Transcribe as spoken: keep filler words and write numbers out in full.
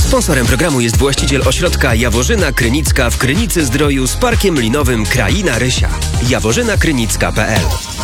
Sponsorem programu jest właściciel ośrodka Jaworzyna Krynicka w Krynicy Zdroju z parkiem linowym Kraina Rysia. jaworzyna krynicka kropka p l